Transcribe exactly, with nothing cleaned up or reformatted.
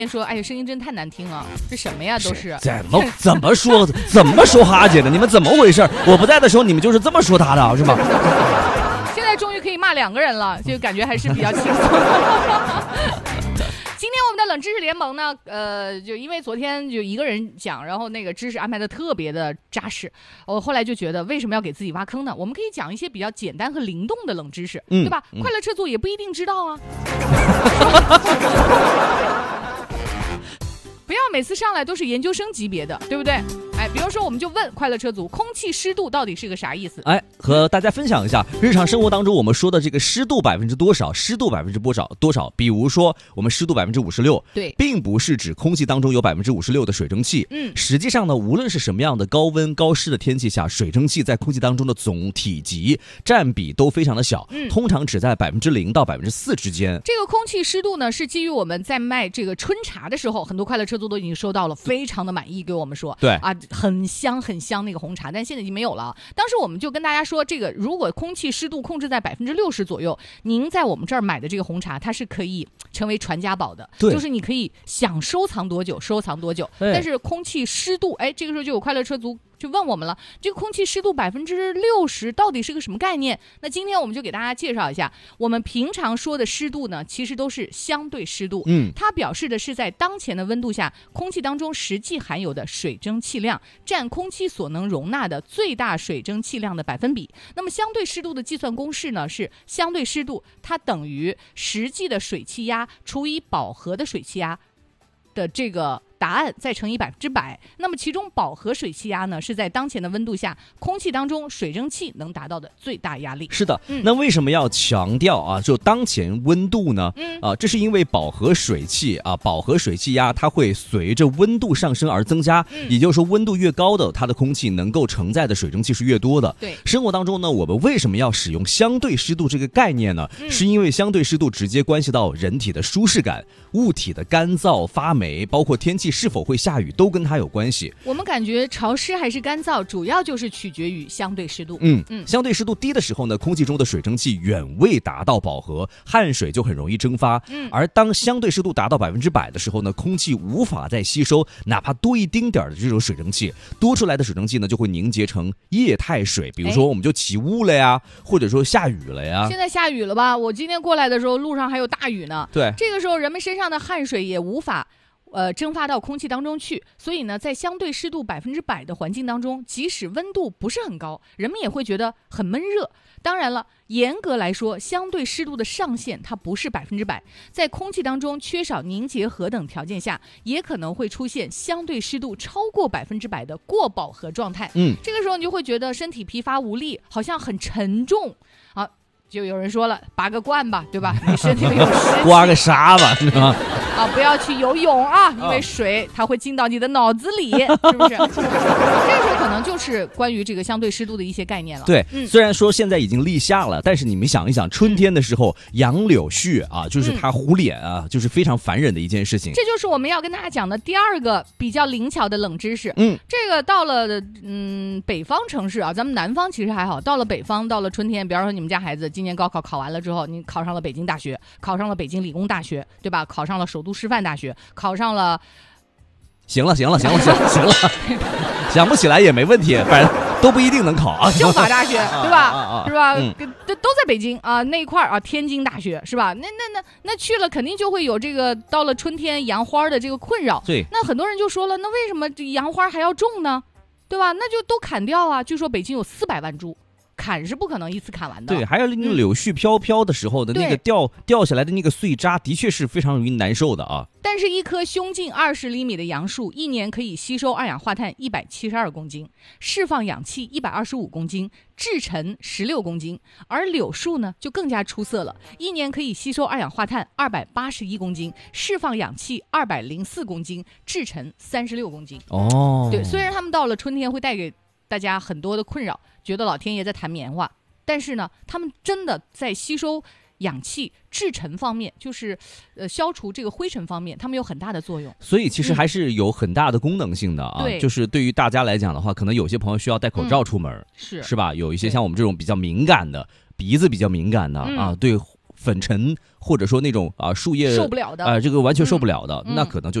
说，哎呀，声音真太难听了，这什么呀都是。 怎么怎么说怎么说哈姐的？你们怎么回事？我不在的时候，你们就是这么说她的，是吗？ 现在终于可以骂两个人了，就感觉还是比较轻松。今天我们的冷知识联盟呢，呃，就因为昨天就一个人讲，然后那个知识安排的特别的扎实，我后来就觉得为什么要给自己挖坑呢？我们可以讲一些比较简单和灵动的冷知识，嗯、对吧？嗯、快乐车组也不一定知道啊。不要每次上来都是研究生级别的，对不对？哎，比如说我们就问快乐车组，空气湿度到底是个啥意思？ 哎，和大家分享一下日常生活当中我们说的这个湿度百分之多少，湿度百分之多少多少。比如说我们湿度百分之五十六， 对， 并不是指空气当中有百分之五十六的水蒸气。嗯，实际上呢，无论是什么样的高温高湿的天气下，水蒸气在空气当中的总体积占比都非常的小，嗯，通常只在百分之零到百分之四之间。 这个空气湿度呢，是基于我们在卖这个春茶的时候，很多快乐车组都已经收到了，非常的满意，给我们说， 对啊，很香很香那个红茶，但现在已经没有了。当时我们就跟大家说，这个如果空气湿度控制在百分之六十左右，您在我们这儿买的这个红茶，它是可以成为传家宝的，就是你可以想收藏多久收藏多久。但是空气湿度，哎，这个时候就有快乐车族就问我们了，这个空气湿度百分之六十到底是个什么概念？那今天我们就给大家介绍一下，我们平常说的湿度呢，其实都是相对湿度，嗯，它表示的是在当前的温度下，空气当中实际含有的水蒸气量占空气所能容纳的最大水蒸气量的百分比。那么相对湿度的计算公式呢，是相对湿度它等于实际的水气压除以饱和的水气压的这个答案再乘以百分之百，那么其中饱和水气压呢，是在当前的温度下，空气当中水蒸气能达到的最大压力。 是的，嗯、那为什么要强调啊？就当前温度呢？嗯啊，这是因为饱和水气啊，饱和水气压它会随着温度上升而增加，嗯、也就是说温度越高的，它的空气能够承载的水蒸气是越多的。 对， 生活当中呢，我们为什么要使用相对湿度这个概念呢？嗯、是因为相对湿度直接关系到人体的舒适感、物体的干燥、发霉，包括天气是否会下雨，都跟它有关系。 我们感觉潮湿还是干燥，主要就是取决于相对湿度。 嗯嗯，相对湿度低的时候呢，空气中的水蒸气远未达到饱和，汗水就很容易蒸发。嗯，而当相对湿度达到百分之百的时候呢，空气无法再吸收哪怕多一丁点的这种水蒸气，多出来的水蒸气呢就会凝结成液态水，比如说我们就起雾了呀，或者说下雨了呀。 现在下雨了吧？我今天过来的时候路上还有大雨呢。 对， 这个时候人们身上的汗水也无法呃，蒸发到空气当中去，所以呢，在相对湿度百分之百的环境当中，即使温度不是很高，人们也会觉得很闷热。当然了，严格来说，相对湿度的上限它不是百分之百，在空气当中缺少凝结核等条件下，也可能会出现相对湿度超过百分之百的过饱和状态。嗯，这个时候你就会觉得身体疲乏无力，好像很沉重啊。就有人说了，拔个罐吧，对吧？你身体里有湿气， 刮个痧吧，是吧？ 啊，不要去游泳啊，因为水它会进到你的脑子里，是不是？这个时候可能就是关于这个相对湿度的一些概念了。 对，嗯、虽然说现在已经立夏了，但是你们想一想，春天的时候，杨柳絮啊，就是它糊脸啊，嗯、就是非常烦人的一件事情。 这就是我们要跟大家讲的第二个比较灵巧的冷知识。嗯，这个到了嗯北方城市啊，咱们南方其实还好，到了北方，到了春天，比方说你们家孩子今年高考考完了之后，你考上了北京大学，考上了北京理工大学，对吧？考上了首都师范大学，考上了， 行了行了行了行了行了，想不起来也没问题，反正都不一定能考啊。 政法大学对吧？啊啊啊是吧？嗯、都都在北京啊那一块啊，天津大学是吧？那那那那去了肯定就会有这个到了春天杨花的这个困扰。 对， 那很多人就说了，那为什么这杨花还要种呢？对吧？那就都砍掉啊！据说北京有四百万株。砍是不可能一次砍完的。 对，还有那个柳絮飘飘的时候的那个掉、嗯、掉下来的那个碎渣，的确是非常容易难受的啊。 但是，一棵胸径二十厘米的杨树，一年可以吸收二氧化碳一百七十二公斤，释放氧气一百二十五公斤，制尘十六公斤。而柳树呢，就更加出色了，一年可以吸收二氧化碳二百八十一公斤，释放氧气二百零四公斤，制尘三十六公斤。 哦， 对，虽然他们到了春天会带给大家很多的困扰，觉得老天爷在弹棉花，但是呢，他们真的在吸收氧气、制尘方面，就是呃消除这个灰尘方面，他们有很大的作用。 所以其实还是有很大的功能性的啊。 嗯、 就是对于大家来讲的话，可能有些朋友需要戴口罩出门，嗯、 是是吧？有一些像我们这种比较敏感的，鼻子比较敏感的、嗯、啊，对粉尘或者说那种啊树叶受不了的， 啊、呃、这个完全受不了的， 嗯、 那可能就